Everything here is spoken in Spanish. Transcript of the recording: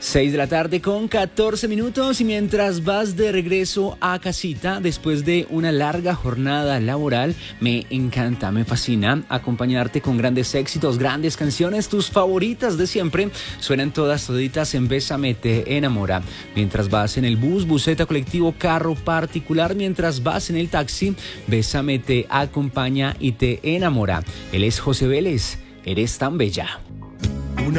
6 de la tarde con 14 minutos y mientras vas de regreso a casita después de una larga jornada laboral, me encanta, me fascina acompañarte con grandes éxitos, grandes canciones, tus favoritas de siempre, suenan todas toditas en Bésame Te Enamora. Mientras vas en el bus, buseta, colectivo, carro particular, mientras vas en el taxi, Bésame te acompaña y te enamora. Él es José Vélez, Eres tan bella.